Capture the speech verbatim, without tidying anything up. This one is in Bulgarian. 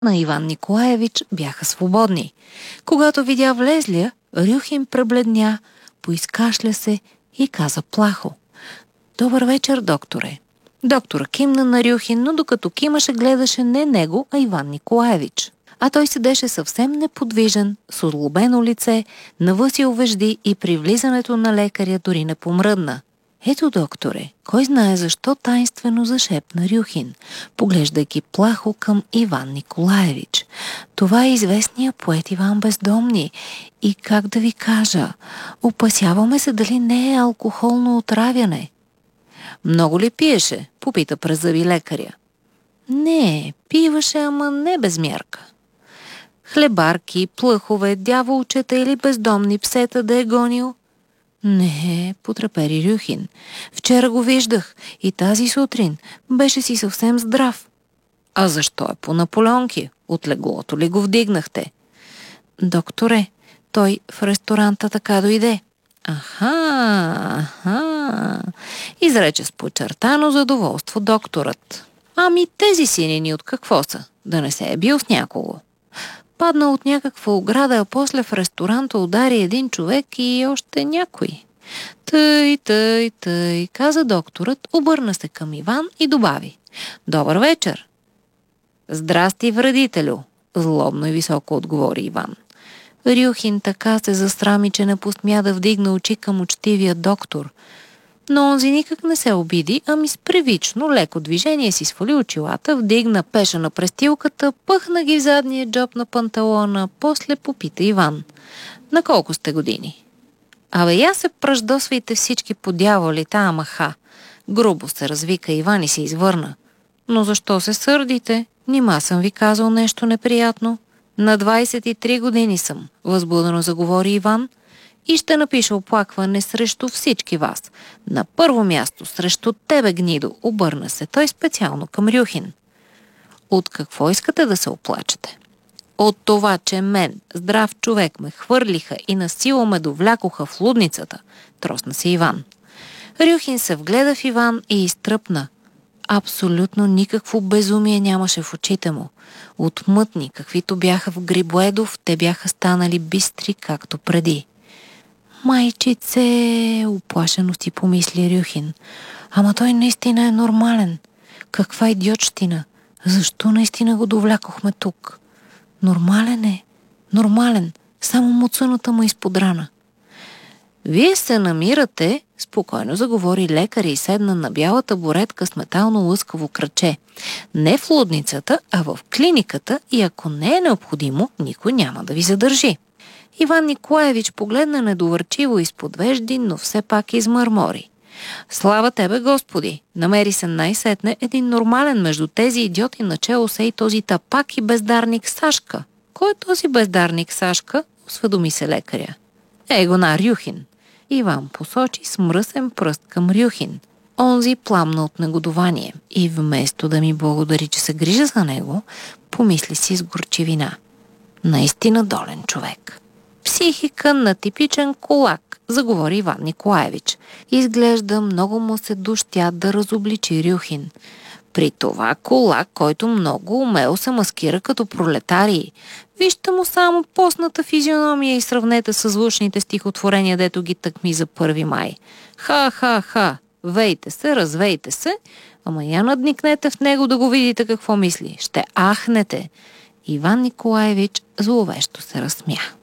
на Иван Николаевич бяха свободни. Когато видя влезлия, Рюхин пребледня, поизкашля се и каза плахо: „Добър вечер, докторе." Доктора кимна на Рюхин, но докато кимаше, гледаше не него, а Иван Николаевич. А той седеше съвсем неподвижен, с отлобено лице, навъсил вежди и при влизането на лекаря дори не помръдна. „Ето, докторе", кой знае защо тайнствено зашепна Рюхин, поглеждайки плахо към Иван Николаевич. „Това е известният поет Иван Бездомни и, как да ви кажа, опасяваме се дали не е алкохолно отравяне." „Много ли пиеше?" попита през зъби лекаря. „Не, пиваше, ама не без мярка." „Хлебарки, плъхове, дяволчета или бездомни псета да е гонил?" „Не", потрепери Рюхин. „Вчера го виждах и тази сутрин беше си съвсем здрав." „А защо е по наполеонки? От леглото ли го вдигнахте?" „Докторе, той в ресторанта така дойде." „Аха, аха", изрече с подчертано задоволство докторът. „Ами тези синини от какво са? Да не се е бил с някого?" „Падна от някаква ограда, а после в ресторанта удари един човек и още някой." „Тъй, тъй, тъй", каза докторът, обърна се към Иван и добави: „Добър вечер." „Здрасти, вредителю", злобно и високо отговори Иван. Рюхин така се засрами, че не посмя да вдигна очи към учтивия доктор. Но онзи никак не се обиди, ами с привично леко движение си свали очилата, вдигна пеша на престилката, пъхна ги в задния джоб на панталона, после попита Иван: „На колко сте години?" „Абе, я се пръждосвайте всички по дяволите, ама ха." Грубо се развика Иван и се извърна. „Но защо се сърдите? Нима съм ви казал нещо неприятно?" „На двайсет и три години съм", възбудено заговори Иван, „и ще напиша оплакване срещу всички вас. На първо място срещу тебе, гнидо", обърна се той специално към Рюхин. „От какво искате да се оплачете?" „От това, че мен, здрав човек, ме хвърлиха и насилу ме довлякоха в лудницата", тросна се Иван. Рюхин се вгледа в Иван и изтръпна. Абсолютно никакво безумие нямаше в очите му. Отмътни, каквито бяха в Грибоедов, те бяха станали бистри, както преди. „Майчице", уплашено си помисли Рюхин. „Ама той наистина е нормален. Каква идиотщина. Защо наистина го довлякохме тук? Нормален е. Нормален. Само муцуната му изподрана." „Вие се намирате", спокойно заговори лекар и седна на бяла табуретка с метално лъскаво краче, „не в лудницата, а в клиниката и ако не е необходимо, никой няма да ви задържи." Иван Николаевич погледна недоверчиво изпод вежди, но все пак измърмори: „Слава тебе, Господи! Намери се най-сетне един нормален между тези идиоти, начело се и този тапак и бездарник Сашка." „Кой е този бездарник Сашка?" осведоми се лекаря. „Его на Рюхин." Иван посочи с мръсен пръст към Рюхин. Онзи пламна от негодование и вместо да ми благодари, че се грижа за него, помисли си с горчивина: „Наистина долен човек. Психика на типичен кулак", заговори Иван Николаевич. Изглежда много му се дощя да разобличи Рюхин. „При това кулак, който много умело се маскира като пролетарии. Вижте му само постната физиономия и сравнете с звучните стихотворения, дето ги тъкми за първи май. Ха-ха-ха, вейте се, развейте се, ама я надникнете в него да го видите какво мисли. Ще ахнете." Иван Николаевич зловещо се разсмя.